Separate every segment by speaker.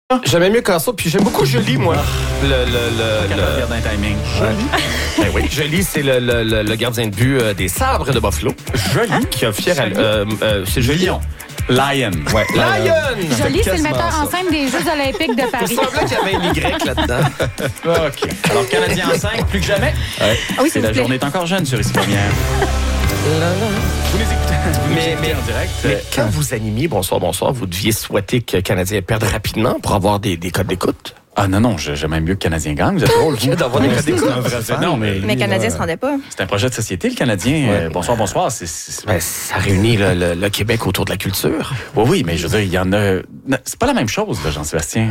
Speaker 1: J'aimais mieux quand ça, puis j'aime beaucoup Jolie, moi.
Speaker 2: Le gardien timing.
Speaker 1: Jolie. Ben oui, Jolie, c'est le gardien de but des Sabres de Buffalo. Jolie, qui a fier c'est Jolie.
Speaker 2: Lion.
Speaker 1: Ouais. Lion!
Speaker 3: Jolie, c'est le metteur en scène des Jeux olympiques de Paris.
Speaker 1: Il semblait qu'il y avait un Y là-dedans.
Speaker 2: OK. Alors, Canadien en 5, plus que jamais.
Speaker 3: Ah oui,
Speaker 2: C'est la journée est encore jeune sur Ici Première. Vous les écoutez,
Speaker 1: Mais
Speaker 2: en direct.
Speaker 1: Mais quand vous animiez Bonsoir, vous deviez souhaiter que Canadien perde rapidement pour avoir des codes d'écoute?
Speaker 2: Ah non, j'aime même mieux que Canadien Gang. Vous êtes drôle, vous.
Speaker 1: D'avoir des codes d'écoute.
Speaker 2: Non, mais
Speaker 3: Canadien se rendait pas.
Speaker 2: c'est un projet de société, le Canadien. Bonsoir.
Speaker 1: Ben, ça réunit le Québec autour de la culture.
Speaker 2: Oui, mais je veux dire, il y en a... C'est pas la même chose, là, Jean-Sébastien.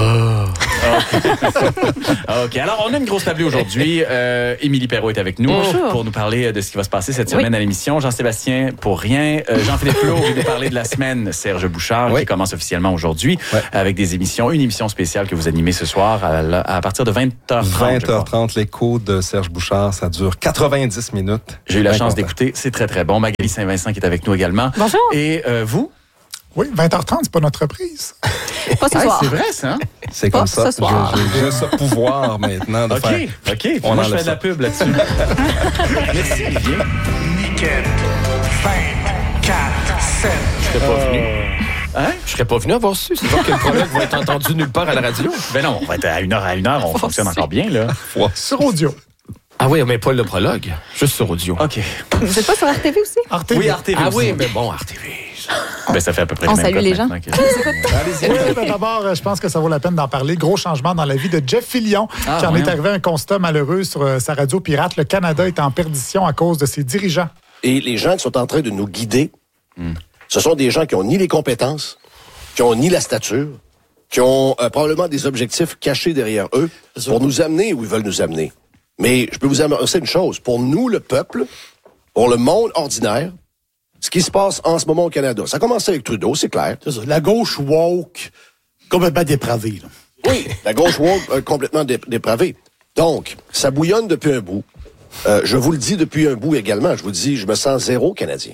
Speaker 2: OK. Alors, on a une grosse tablée aujourd'hui. Émilie Perrault est avec nous pour nous parler de ce qui va se passer cette semaine à l'émission. Jean-Sébastien, pour rien. Jean-Philippe Plot vient nous parler de la semaine Serge Bouchard, qui commence officiellement aujourd'hui avec une émission spéciale que vous animez ce soir à partir de 20h30.
Speaker 4: 20h30, l'écho de Serge Bouchard, ça dure 90 minutes.
Speaker 2: J'ai eu la chance d'écouter, c'est très, très bon. Magali Saint-Vincent qui est avec nous également.
Speaker 3: Bonjour.
Speaker 2: Et vous?
Speaker 5: Oui, 20h30, c'est pas notre reprise.
Speaker 3: Pas ce soir.
Speaker 2: C'est vrai, ça? Hein?
Speaker 4: C'est comme ça.
Speaker 3: ce soir.
Speaker 4: J'ai ce pouvoir maintenant de faire...
Speaker 2: OK.
Speaker 4: On
Speaker 2: Moi, je
Speaker 4: enlève
Speaker 2: fais de la
Speaker 4: ça.
Speaker 2: pub là-dessus. Merci, Olivier.
Speaker 6: Nickel. 20, 4, 7.
Speaker 1: Je serais pas venu. Hein? Je serais pas venu avoir su. C'est sûr que le prologue va être entendu nulle part à la radio.
Speaker 2: Ben non, on va être à une heure, on fonctionne encore bien, là.
Speaker 5: Sur audio.
Speaker 1: Ah oui, mais pas le prologue. Juste sur audio.
Speaker 2: OK.
Speaker 3: Vous êtes pas sur RTV aussi?
Speaker 5: RTV.
Speaker 2: Oui, RTV
Speaker 1: Ah
Speaker 2: aussi.
Speaker 1: oui, mais bon, RTV.
Speaker 2: Ben, ça fait à peu près
Speaker 3: On
Speaker 2: le même
Speaker 3: salue
Speaker 2: code
Speaker 3: les gens.
Speaker 2: maintenant que-
Speaker 5: Oui, ben d'abord, je pense que ça vaut la peine d'en parler. Gros changement dans la vie de Jeff Fillion, qui en est arrivé à un constat malheureux sur sa radio pirate. Le Canada est en perdition à cause de ses dirigeants.
Speaker 7: Et les gens qui sont en train de nous guider, ce sont des gens qui ont ni les compétences, qui ont ni la stature, qui ont probablement des objectifs cachés derrière eux pour nous amener où ils veulent nous amener. Mais je peux vous annoncer une chose. Pour nous, le peuple, pour le monde ordinaire, ce qui se passe en ce moment au Canada, ça a commencé avec Trudeau, c'est clair.
Speaker 8: C'est ça. La gauche woke, complètement dépravée. Là.
Speaker 7: Oui, la gauche woke complètement dépravée. Donc, ça bouillonne depuis un bout. Je vous le dis depuis un bout également. Je vous dis, je me sens zéro Canadien.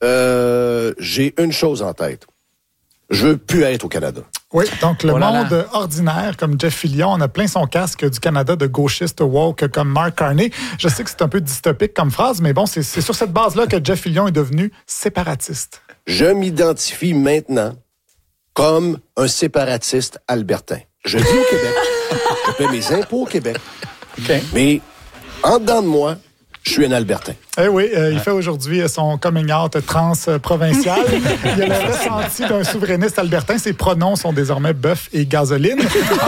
Speaker 7: J'ai une chose en tête. Je veux plus être au Canada.
Speaker 5: Oui, donc le monde ordinaire, comme Jeff Fillion, on a plein son casque du Canada de gauchistes woke comme Mark Carney. Je sais que c'est un peu dystopique comme phrase, mais bon, c'est sur cette base-là que Jeff Fillion est devenu séparatiste.
Speaker 7: Je m'identifie maintenant comme un séparatiste albertain. Je vis au Québec. Je paie mes impôts au Québec.
Speaker 2: OK.
Speaker 7: Mais en dedans de moi, je suis un albertain.
Speaker 5: Eh oui, il fait aujourd'hui son coming out trans-provincial. Il a le ressenti d'un souverainiste albertain. Ses pronoms sont désormais bœuf et gasoline.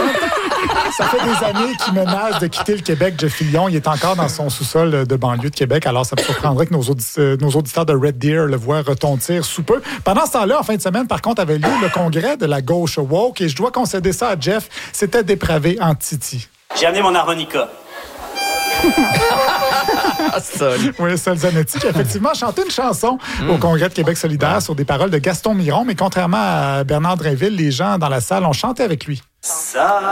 Speaker 5: Ça fait des années qu'il menace de quitter le Québec, Jeff Fillion. Il est encore dans son sous-sol de banlieue de Québec. Alors, ça me surprendrait que nos auditeurs de Red Deer le voient retentir sous peu. Pendant ce temps-là, en fin de semaine, par contre, avait lieu le congrès de la gauche woke. Et je dois concéder ça à Jeff. C'était dépravé en titi.
Speaker 9: J'ai amené mon harmonica.
Speaker 5: Oui, Sol Zanetti qui a effectivement chanté une chanson au Congrès de Québec solidaire sur des paroles de Gaston Miron, mais contrairement à Bernard Drinville, les gens dans la salle ont chanté avec lui.
Speaker 9: Ça